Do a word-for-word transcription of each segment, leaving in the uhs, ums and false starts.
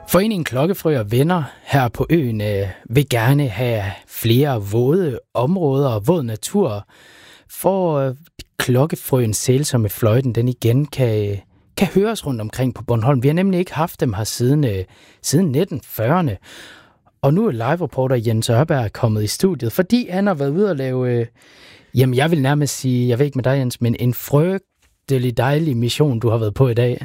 Foreningen Klokkefrø og venner her på øen øh, vil gerne have flere våde områder og våd natur, for øh, klokkefrøens sælsomme fløjten den igen kan, kan høres rundt omkring på Bornholm. Vi har nemlig ikke haft dem her siden, øh, siden nitten fyrrerne. Og nu er live-reporter Jens Ørberg kommet i studiet, fordi han har været ude og lave, øh, jamen jeg vil nærmest sige, jeg ved ikke med dig Jens, men en frygtelig dejlig mission, du har været på i dag.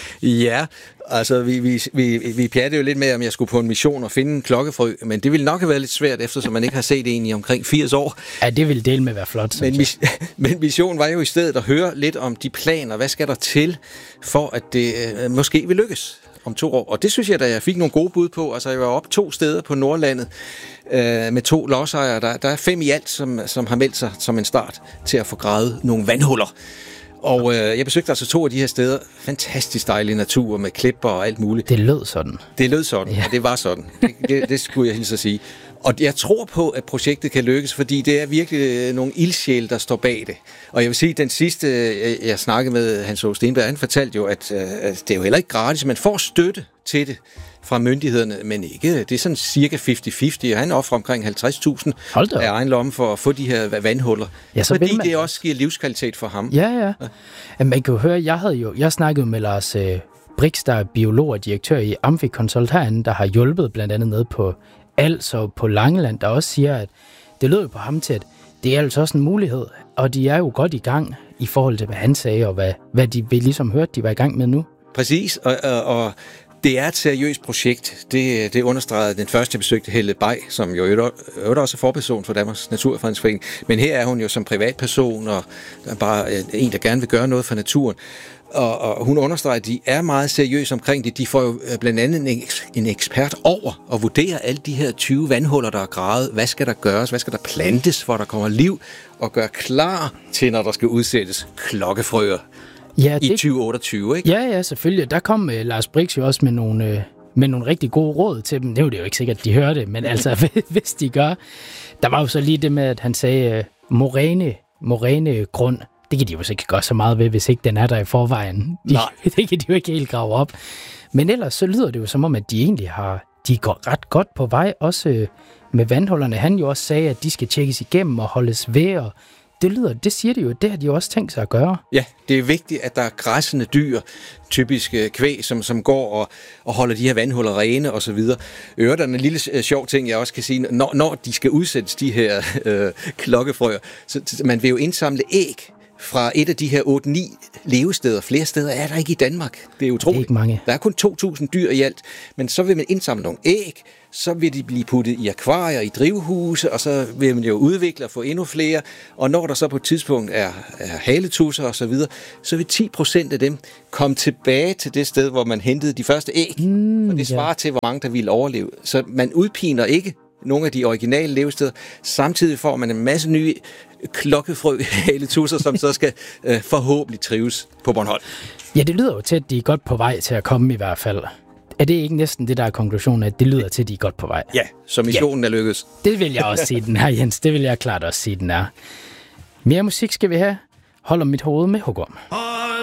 Ja, altså vi, vi, vi, vi pjattede jo lidt med, om jeg skulle på en mission og finde en klokkefrø, men det ville nok have været lidt svært, eftersom man ikke har set en i omkring firs år. Ja, det ville dele med at være flot. Men, mis, men missionen var jo i stedet at høre lidt om de planer, hvad skal der til, for at det øh, måske vil lykkes om to år. Og det synes jeg, da jeg fik nogle gode bud på. Altså jeg var op to steder på Nordlandet øh, med to lodsejere. Der, der er fem i alt, som, som har meldt sig som en start til at få gravet nogle vandhuller. Og øh, jeg besøgte altså to af de her steder. Fantastisk dejlig natur med klipper og alt muligt. Det lød sådan. Det lød sådan, ja. Og det var sådan. Det, det, det skulle jeg hilse at sige. Og jeg tror på, at projektet kan lykkes, fordi det er virkelig nogle ildsjæle, der står bag det. Og jeg vil sige, at den sidste, jeg snakkede med, Hans Aage Steenberg, han fortalte jo, at, at det er jo heller ikke gratis. Man får støtte til det fra myndighederne, men ikke. Det er sådan cirka halvtreds halvtreds, og han offrer omkring halvtreds tusind af egen lomme for at få de her vandhuller. Ja, så fordi det også giver livskvalitet for ham. Ja, ja. ja. Man kan jo høre, jeg havde jo, jeg snakkede med Lars øh, Brix, der er biolog og direktør i Amfik-Consult herinde, der har hjulpet blandt andet nede på Als og på Langeland, der også siger, at det lød jo på ham til, at det er altså også en mulighed, og de er jo godt i gang i forhold til, hvad han sagde, og hvad, hvad de vi ligesom hørte, de var i gang med nu. Præcis, og, og, og det er et seriøst projekt. Det, det understregede den første, jeg besøgte, Helle Bay, som jo øvrigt også er forperson for Danmarks Naturfredningsforening. Men her er hun jo som privatperson, og bare en, der gerne vil gøre noget for naturen. Og, og hun understreger, at de er meget seriøse omkring det. De får jo blandt andet en, en ekspert over og vurderer alle de her tyve vandhuller, der er gravet. Hvad skal der gøres? Hvad skal der plantes, hvor der kommer liv? Og gøre klar til, når der skal udsættes klokkefrøer ja, det... i tyve otteogtyve, ikke? Ja, ja, selvfølgelig. Der kom uh, Lars Brix jo også med nogle, uh, med nogle rigtig gode råd til dem. Det er jo ikke sikkert, at de hører det, men altså, hvis de gør. Der var jo så lige det med, at han sagde uh, moræne, moræne grund. Det kan de jo ikke gøre så meget ved, hvis ikke den er der i forvejen. De, Nej. Det kan de jo ikke helt grave op. Men ellers så lyder det jo som om, at de egentlig har, de går ret godt på vej, også med vandhullerne. Han jo også sagde, at de skal tjekkes igennem og holdes ved, og det lyder, det siger de jo, det har de jo også tænkt sig at gøre. Ja, det er vigtigt, at der er græssende dyr, typisk kvæg, som, som går og, og holder de her vandhuller rene og så videre. Øvrigt er en lille uh, sjov ting, jeg også kan sige, når, når de skal udsættes, de her uh, klokkefrøer, så, så man vil jo indsamle æg fra et af de her otte ni levesteder. Flere steder er der ikke i Danmark. Det er utroligt. Det er ikke mange. Der er kun to tusind dyr i alt. Men så vil man indsamle nogle æg, så vil de blive puttet i akvarier, i drivhuse, og så vil man jo udvikle og få endnu flere. Og når der så på et tidspunkt er, er haletusser og så videre, så vil ti procent af dem komme tilbage til det sted, hvor man hentede de første æg. Mm, og det svarer ja. til, hvor mange der ville overleve. Så man udpiner ikke nogle af de originale levesteder. Samtidig får man en masse nye klokkefrø haletusser, som så skal øh, forhåbentlig trives på Bornholm. Ja, det lyder jo til, at de er godt på vej til at komme i hvert fald. Er det ikke næsten det, der er konklusionen, at det lyder til, at de er godt på vej? Ja, så missionen ja. er lykkedes. Det vil jeg også sige, den her, Jens. Det vil jeg klart også sige, den er. Mere musik skal vi have. Hold om mit hoved med Hugorm.